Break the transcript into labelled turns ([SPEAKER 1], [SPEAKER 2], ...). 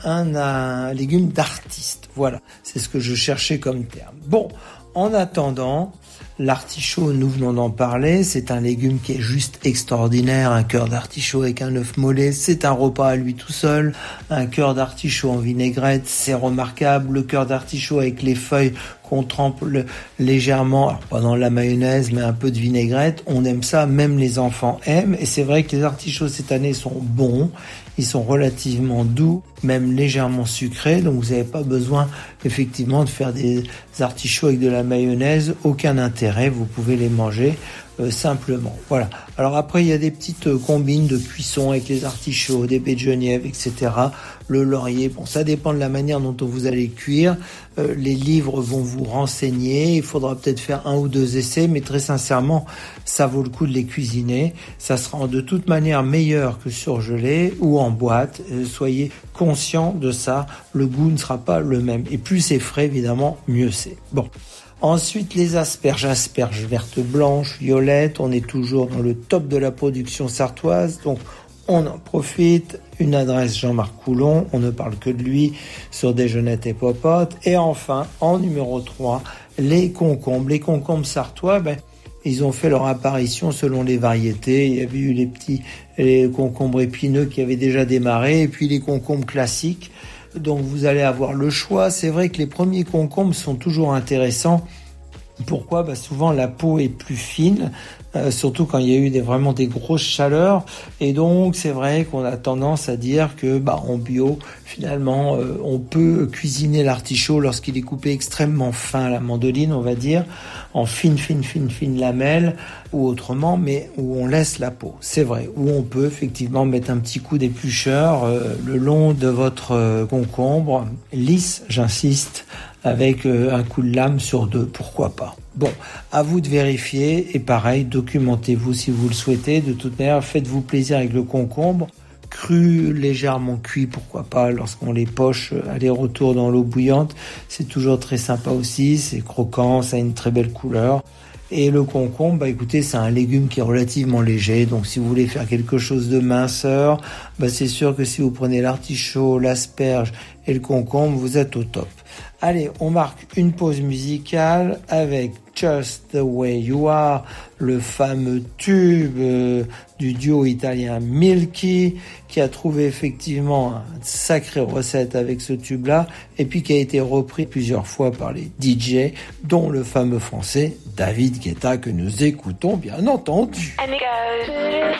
[SPEAKER 1] un légume d'artiste. Voilà, c'est ce que je cherchais comme terme. Bon, en attendant, l'artichaut, nous venons d'en parler, c'est un légume qui est juste extraordinaire. Un cœur d'artichaut avec un œuf mollet, c'est un repas à lui tout seul. Un cœur d'artichaut en vinaigrette, c'est remarquable. Le cœur d'artichaut avec les feuilles qu'on trempe légèrement, alors pas dans la mayonnaise, mais un peu de vinaigrette, on aime ça, même les enfants aiment. Et c'est vrai que les artichauts cette année sont bons, ils sont relativement doux, même légèrement sucrés, donc vous n'avez pas besoin effectivement de faire des artichauts avec de la mayonnaise, aucun intérêt, vous pouvez les manger simplement. Voilà. Alors après, il y a des petites combines de cuisson avec les artichauts, des baies de Genièvre, etc. Le laurier, bon, ça dépend de la manière dont vous allez cuire. Les livres vont vous renseigner. Il faudra peut-être faire 1 ou 2 essais, mais très sincèrement, ça vaut le coup de les cuisiner. Ça sera de toute manière meilleur que surgelé ou en boîte. Soyez conscient de ça. Le goût ne sera pas le même. Et plus c'est frais, évidemment, mieux c'est. Bon. Ensuite, les asperges vertes, blanches, violettes. On est toujours dans le top de la production sartoise. Donc, on en profite. Une adresse Jean-Marc Coulon. On ne parle que de lui sur Déjeunette et Popote. Et enfin, en numéro 3, les concombres. Les concombres sartois, ils ont fait leur apparition selon les variétés. Il y avait eu les concombres épineux qui avaient déjà démarré. Et puis les concombres classiques. Donc vous allez avoir le choix. C'est vrai que les premiers concombres sont toujours intéressants. Pourquoi ? Souvent la peau est plus fine, surtout quand il y a eu vraiment des grosses chaleurs. Et donc c'est vrai qu'on a tendance à dire que en bio, finalement, on peut cuisiner l'artichaut lorsqu'il est coupé extrêmement fin à la mandoline, on va dire, en fine lamelles ou autrement, mais où on laisse la peau. C'est vrai, où on peut effectivement mettre un petit coup d'éplucheur le long de votre concombre, lisse, j'insiste, avec un coup de lame sur 2, pourquoi pas. Bon, à vous de vérifier, et pareil, documentez-vous si vous le souhaitez. De toute manière, faites-vous plaisir avec le concombre. Cru, légèrement cuit, pourquoi pas, lorsqu'on les poche aller-retour dans l'eau bouillante. C'est toujours très sympa aussi, c'est croquant, ça a une très belle couleur. Et le concombre, écoutez, c'est un légume qui est relativement léger, donc si vous voulez faire quelque chose de minceur, c'est sûr que si vous prenez l'artichaut, l'asperge et le concombre, vous êtes au top. Allez, on marque une pause musicale avec Just the Way You Are, le fameux tube du duo italien Milky, qui a trouvé effectivement une sacrée recette avec ce tube-là, et puis qui a été repris plusieurs fois par les DJ, dont le fameux français David Guetta que nous écoutons bien entendu.
[SPEAKER 2] And it goes